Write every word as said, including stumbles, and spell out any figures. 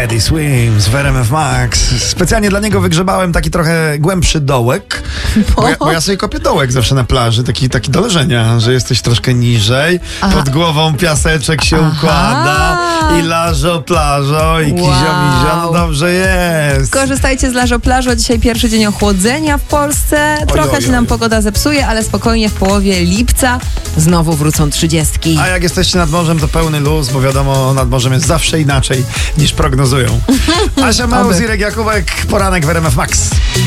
Teddy Swims w R M F Max. Specjalnie dla niego wygrzebałem taki trochę głębszy dołek, bo ja, bo ja sobie kopię dołek zawsze na plaży, taki, taki do leżenia, że jesteś troszkę niżej, Aha. pod głową piaseczek się Aha. układa i lażo, plażo i kizio, Wow. mizio, no dobrze jest. Korzystajcie z Lażo Plażo. Dzisiaj pierwszy dzień ochłodzenia w Polsce. Trochę oj, się oj. nam pogoda zepsuje, ale spokojnie w połowie lipca znowu wrócą trzydziestki. A jak jesteście nad morzem, to pełny luz, bo wiadomo, nad morzem jest zawsze inaczej niż prognozują. Asia Małys, Oby. Irek Jakubek, poranek w R M F Max.